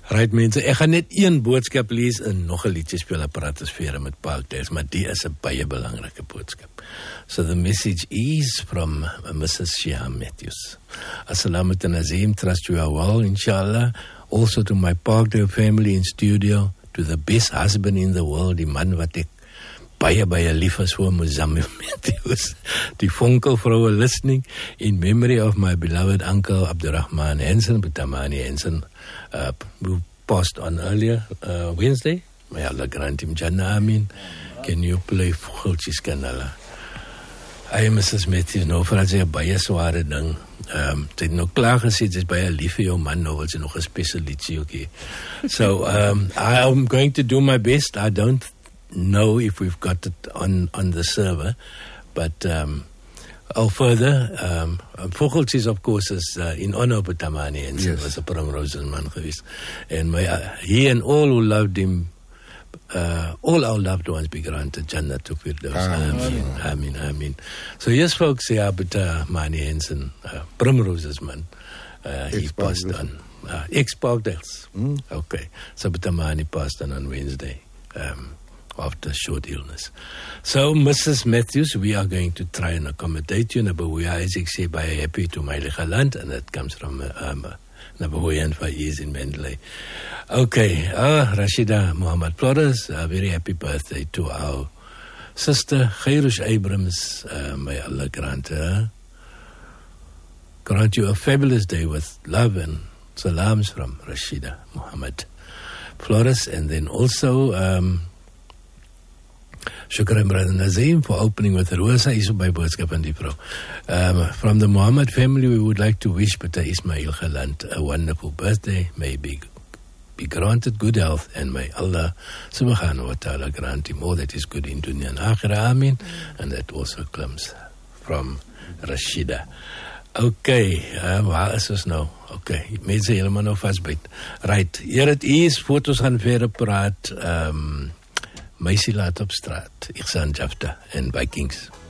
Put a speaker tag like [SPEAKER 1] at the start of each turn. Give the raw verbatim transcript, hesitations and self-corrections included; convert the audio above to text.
[SPEAKER 1] Right mense, ek gaan net een boodskap lees en nog 'n liedjie speel op Pratosfeer met Park Tales, maar die is 'n baie belangrike boodskap. So the message is from Missus Shyam Matthews. Assalamu alaikum Nazim, trust you are well, inshallah. Also to my Parkdale family in studio, to the best husband in the world, die man wat ek baie baie lief is vir Mozambique Matthews, die vonkelvroue listening, in memory of my beloved uncle Abdurrahman Henson, Butamani Henson, uh, who passed on earlier uh, Wednesday. May Allah grant him Jannah, Amin. Can you play Vogeltjies Kanala? Hy, Missus Matthews, nou vir as hy 'n baie sware ding, um, sy het nou klaar gesê, sy is baie lief vir jou man, nou wil sy nog 'n special liedjie, okay. So, um, I'm going to do my best. I don't know if we've got it on, on the server, but um, oh, further, um, Vogeltjies, of course, is uh, in honor of Butamani, and yes. He was a Primrose man geweest. And my, uh, he and all who loved him, uh, all our loved ones be granted Jannah to Firdaus. Amin, amin, amin. So yes, folks, yeah, Butamani Henson, uh, Primrose's man, uh, he passed on. Uh, ex-Parkdales. Mm. Okay, so Butamani passed on on Wednesday. Um, after a short illness. So, Missus Matthews, we are going to try and accommodate you. Nabahuya, as ek sê, baie happy to my land, and that comes from um, Nabahuya and Faiz in Mandalay. Okay, uh, Rashida Muhammad Flores, a very happy birthday to our sister, Khairush Abrams. Uh, may Allah grant her, grant you a fabulous day with love and salams from Rashida Muhammad Flores, and then also, um, Shukran Brother Nazim for opening with Rosa Isu by boodskap aan die vrou. Um, from the Muhammad family, we would like to wish Bata Ismail Khalant a wonderful birthday. May be, be granted good health, and may Allah subhanahu wa ta'ala grant him all that is good in dunya and akhirah. Amin. Mm. And that also comes from Rashida. Okay, uh, waar is ons nou? Okay, mense helemaal nou vastbyt. Right, hier het is, foto's gaan verder praat. Um, Meisie laat op straat, Ihsan Jafta en Vikings.